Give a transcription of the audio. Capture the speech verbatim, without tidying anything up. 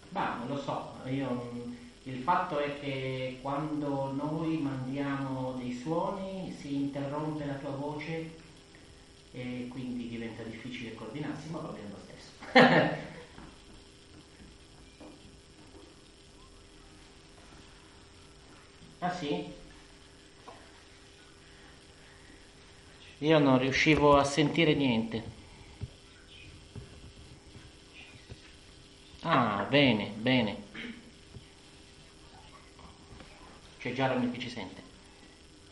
Ma non lo so, io, il fatto è che quando noi mandiamo dei suoni si interrompe la tua voce e quindi diventa difficile coordinarsi, ma va bene lo stesso. Ah sì? Io non riuscivo a sentire niente. Ah, bene, bene. Cioè già mi ci sente.